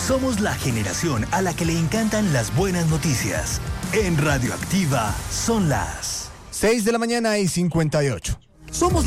Somos la generación a la que le encantan las buenas noticias. En Radioactiva son las 6 de la mañana y 58. Somos